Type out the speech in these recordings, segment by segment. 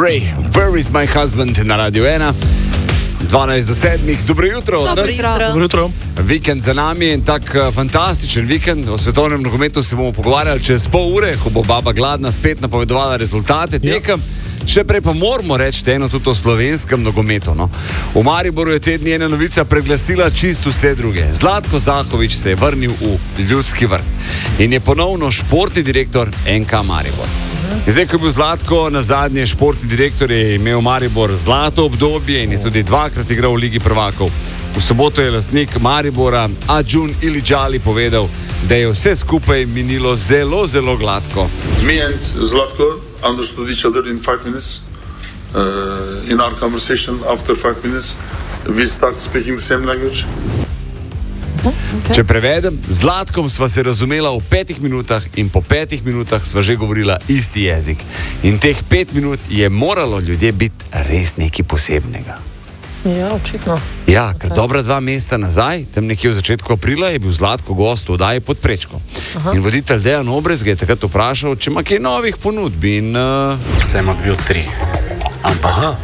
Ray, Where is my husband na Radio 1. 12 do 7. Dobro jutro. Dobro jutro. Vikend za nami in tak fantastičen vikend. O svetovnem nogometu se bomo pogovarjali čez pol ure, ko bo baba Gladna spet napovedovala rezultate tekem. Še prej pa moramo reči eno tudi o slovenskem nogometu. No. V Mariboru je te dni ena novica preglasila čisto vse druge. Zlatko Zahovič se je vrnil v Ljudski vrt in je ponovno športni direktor NK Maribor. In zdaj, ko je bil Zlatko na zadnje športni direktor, je imel Maribor zlato obdobje in je tudi dvakrat igral v Ligi prvakov. V soboto je lastnik Maribora Adžun Iliđali povedal, da je vse skupaj minilo zelo, zelo gladko. Me and Zlatko understood each other in 5 minutes. In our conversation after 5 minutes, we start speaking the same language. Okay. Če prevedem, z Zlatkom sva se razumela v 5 minutah in po 5 minutah sva že govorila isti jezik. In teh 5 minut je moralo ljudje biti res nekaj posebnega. Ja, očitno. Ja, ker dobra 2 meseca nazaj, tam nekje v začetku aprila, je bil Zlatko gost v oddaji Pod prečko. In voditelj Dejan Obrez ga je takrat vprašal, če ima kaj novih ponudb in... Sem odbil 3. Ampak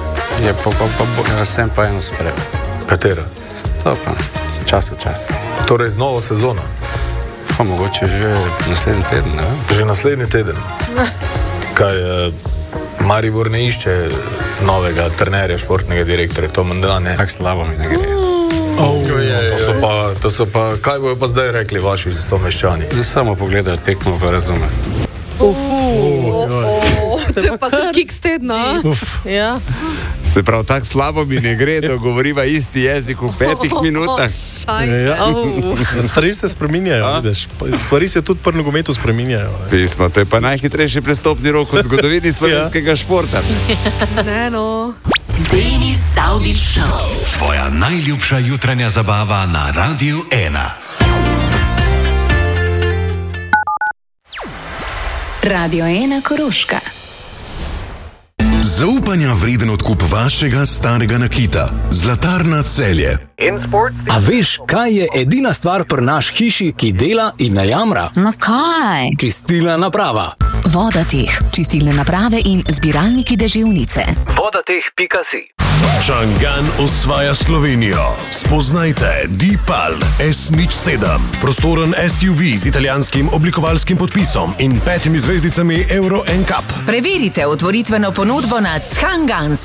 sem pa eno sprejel. Katera? To pa, čas v čas. Torej z novo sezono? Pa mogoče že naslednji teden, ne? Že naslednji teden. Kaj, Maribor ne išče novega trenerja, športnega direktorja, to menda ne. Tako slabo mi ne gre. To so pa, kaj bojo pa zdaj rekli vaši someščani? Samo pogledajo tekmo, pa razume. To je pa kiks tedna. Ja. Se pravi, tako slabo mi ne gre, da govoriva isti jezik v 5 minutah. Stvari se spreminjajo, vidiš. Stvari se tudi pri nogometu spreminjajo. Pismo, to je pa najhitrejši prestopni rok v zgodovini slovenskega športa. Ne, no. Denis Saudić Show. Tvoja najljubša jutranja zabava na Radio 1. Radio 1 Koroška. Zaupanja vreden odkup vašega starega nakita. Zlatarna Celje. A veš, kaj je edina stvar pri naš hiši, ki dela in ne jamra? No kaj? Čistilna naprava. Vodateh, čistilne naprave in zbiralniki deževnice. Vodateh.si. Čangan osvaja Slovenijo. Spoznajte Dipal S07. Prostoren SUV z italijanskim oblikovalskim podpisom in 5 zvezdicami Euro NCAP. Preverite otvoritveno ponudbo na Čangan